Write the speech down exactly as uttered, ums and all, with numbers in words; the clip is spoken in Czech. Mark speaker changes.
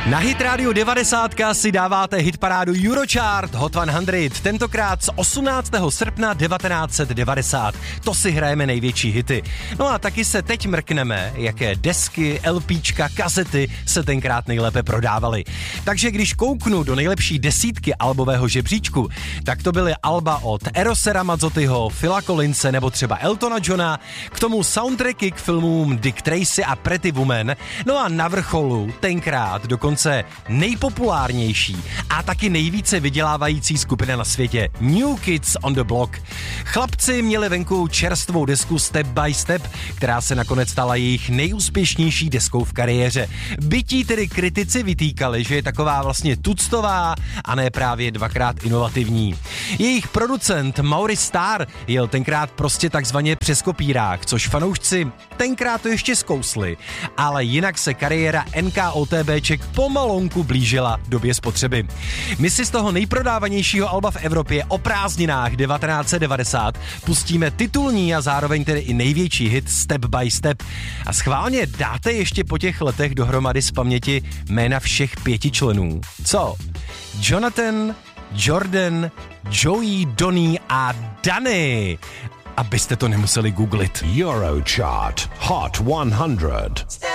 Speaker 1: Na Hit Radio devadesát si dáváte hitparádu Eurochart Hot sto, tentokrát z osmnáctého srpna devatenáct set devadesát. To si hrajeme největší hity. No a taky se teď mrkneme, jaké desky, LPčka, kazety se tenkrát nejlépe prodávaly. Takže když kouknu do nejlepší desítky albového žebříčku, tak to byly alba od Erose Ramazzotyho, Phila Collinse nebo třeba Eltona Johna, k tomu soundtracky k filmům Dick Tracy a Pretty Woman, no a na vrcholu tenkrát dokonce nejpopulárnější a taky nejvíce vydělávající skupina na světě, New Kids on the Block. Chlapci měli venku čerstvou desku Step by Step, která se nakonec stala jejich nejúspěšnější deskou v kariéře. Bytí tedy kritici vytýkali, že je taková vlastně tuctová a ne právě dvakrát inovativní. Jejich producent Maurice Starr jel tenkrát prostě takzvaně přes kopírák, což fanoušci tenkrát to ještě zkousli, ale jinak se kariéra NKOTBček pomalonku blížila době spotřeby. My si z toho nejprodávanějšího alba v Evropě o prázdninách devatenáct set devadesát pustíme titulní a zároveň tedy i největší hit Step by Step. A schválně dáte ještě po těch letech dohromady z paměti jména všech pěti členů. Co? Jonathan, Jordan, Joey, Donny a Danny. Abyste to nemuseli googlit.
Speaker 2: Eurochart Hot sto.